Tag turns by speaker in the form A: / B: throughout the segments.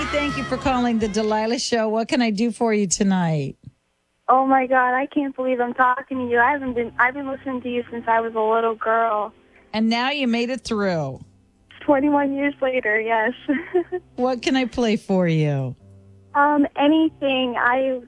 A: thank you for calling the Delilah Show. What can I do for you tonight?
B: Oh my God, I can't believe I'm talking to you. I've been listening to you since I was a little girl.
A: And now you made it through.
B: 21 years later, yes.
A: What can I play for you?
B: Anything.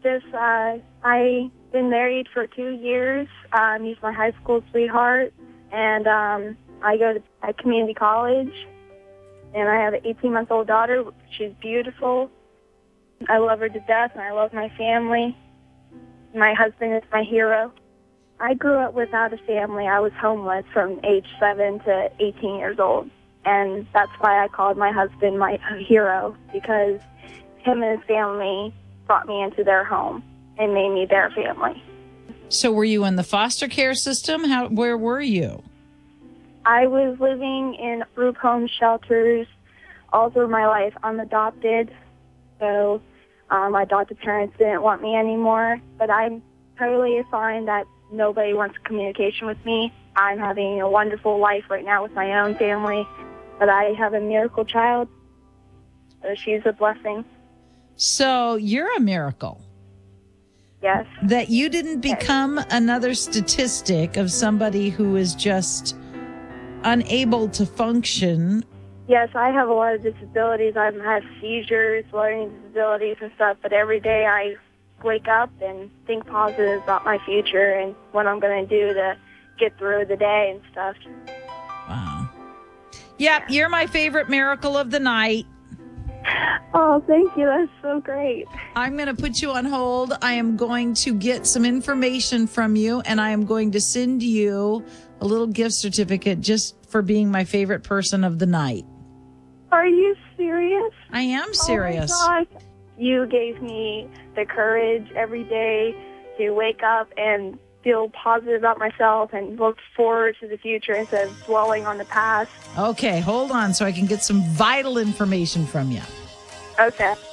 B: I've been married for 2 years. He's my high school sweetheart, and I go to community college, and I have an 18-month-old daughter. She's beautiful. I love her to death, and I love my family. My husband is my hero. I grew up without a family. I was homeless from age 7 to 18 years old, and that's why I called my husband my hero, because him and his family brought me into their home and made me their family.
A: So were you in the foster care system? Where were you?
B: I was living in group home shelters all through my life. I'm adopted, so my adopted parents didn't want me anymore, but I'm totally fine that nobody wants communication with me. I'm having a wonderful life right now with my own family, but I have a miracle child, so she's a blessing.
A: So you're a miracle.
B: Yes.
A: That you didn't become another statistic of somebody who is just unable to function.
B: Yes, I have a lot of disabilities. I've had seizures, learning disabilities and stuff, but every day I wake up and think positive about my future and what I'm going to do to get through the day and stuff.
A: Wow. Yep, you're my favorite miracle of the night.
B: Oh, thank you. That's so great.
A: I'm going to put you on hold. I am going to get some information from you, and I am going to send you a little gift certificate just for being my favorite person of the night.
B: Are you serious?
A: I am serious.
B: Oh my gosh. You gave me the courage every day to wake up and feel positive about myself and look forward to the future instead of dwelling on the past.
A: Okay, hold on so I can get some vital information from you.
B: Okay.